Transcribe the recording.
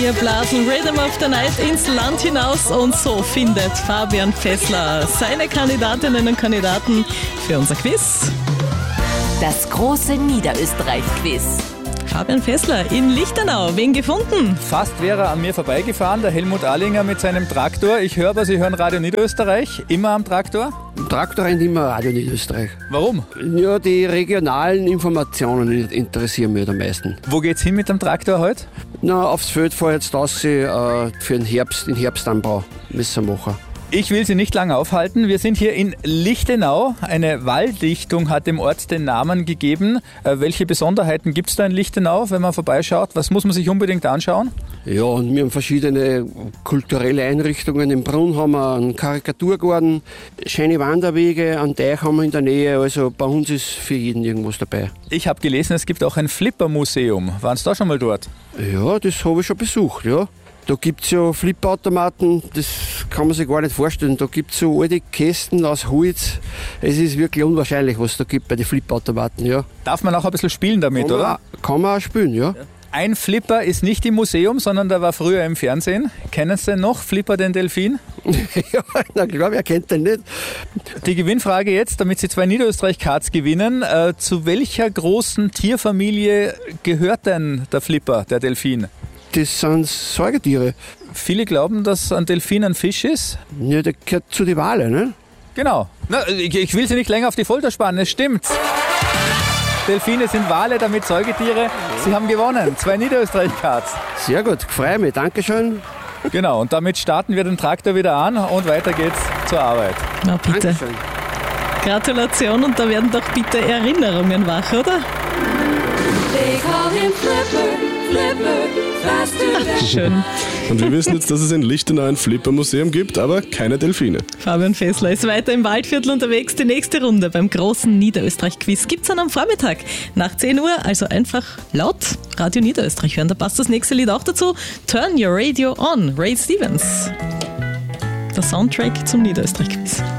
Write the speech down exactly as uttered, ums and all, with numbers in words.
Wir blasen Rhythm of the Night ins Land hinaus und so findet Fabian Fessler seine Kandidatinnen und Kandidaten für unser Quiz. Das große Niederösterreich-Quiz. Fabian Fessler in Lichtenau, wen gefunden? Fast wäre er an mir vorbeigefahren, der Helmut Ahlinger mit seinem Traktor. Ich höre aber, Sie hören Radio Niederösterreich, immer am Traktor? Traktor rennt immer Radio Niederösterreich. Warum? Ja, die regionalen Informationen interessieren mich am meisten. Wo geht's hin mit dem Traktor heute? Na, aufs Feld fahr ich jetzt raus, äh, für den Herbst, den Herbstanbau müssen wir machen. Ich will Sie nicht lange aufhalten. Wir sind hier in Lichtenau. Eine Waldlichtung hat dem Ort den Namen gegeben. Äh, welche Besonderheiten gibt es da in Lichtenau, wenn man vorbeischaut? Was muss man sich unbedingt anschauen? Ja, und wir haben verschiedene kulturelle Einrichtungen. Im Brunn haben wir einen Karikaturgarten, schöne Wanderwege, einen Teich haben wir in der Nähe. Also bei uns ist für jeden irgendwas dabei. Ich habe gelesen, es gibt auch ein Flippermuseum. Waren Sie da schon mal dort? Ja, das habe ich schon besucht, ja. Da gibt es ja Flipperautomaten, das kann man sich gar nicht vorstellen. Da gibt es so alte Kästen aus Holz. Es ist wirklich unwahrscheinlich, was es da gibt bei den Flipperautomaten, ja. Darf man auch ein bisschen spielen damit, kann oder? Man, kann man auch spielen, ja. Ein Flipper ist nicht im Museum, sondern der war früher im Fernsehen. Kennen Sie den noch, Flipper den Delfin? Ja, na klar, wer kennt den nicht? Die Gewinnfrage jetzt, damit Sie zwei Niederösterreich-Cards gewinnen. Äh, zu welcher großen Tierfamilie gehört denn der Flipper, der Delfin? Das sind Säugetiere. Viele glauben, dass ein Delfin ein Fisch ist. Ja, der gehört zu den Walen, ne? Genau. Na, ich, ich will Sie nicht länger auf die Folter spannen, es stimmt. Delfine sind Wale, damit Säugetiere. Sie haben gewonnen. Zwei Niederösterreich-Cards. Sehr gut, freue mich. Dankeschön. Genau, und damit starten wir den Traktor wieder an und weiter geht's zur Arbeit. Na bitte. Dankeschön. Gratulation, und da werden doch bitte Erinnerungen wach, oder? They call him Flipper, Flipper, faster than... Schön. Und wir wissen jetzt, dass es in Lichtenau ein Flippermuseum gibt, aber keine Delfine. Fabian Fessler ist weiter im Waldviertel unterwegs. Die nächste Runde beim großen Niederösterreich-Quiz gibt es dann am Vormittag nach zehn Uhr. Also einfach laut Radio Niederösterreich hören. Da passt das nächste Lied auch dazu. Turn Your Radio On, Ray Stevens. Der Soundtrack zum Niederösterreich-Quiz.